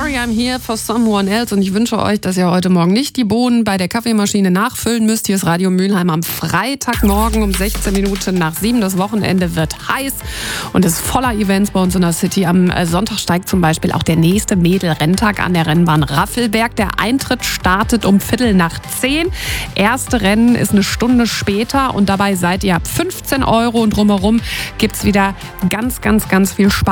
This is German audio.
Sorry, I'm here for someone else. Und ich wünsche euch, dass ihr heute Morgen nicht die Bohnen bei der Kaffeemaschine nachfüllen müsst. Hier ist Radio Mülheim am Freitagmorgen um 16 Minuten nach 7. Das Wochenende wird heiß und es ist voller Events bei uns in der City. Am Sonntag steigt zum Beispiel auch der nächste Mädel-Renntag an der Rennbahn Raffelberg. Der Eintritt startet um 9:15. Erste Rennen ist eine Stunde später und dabei seid ihr ab 15 € und drumherum gibt's wieder ganz viel Spaß.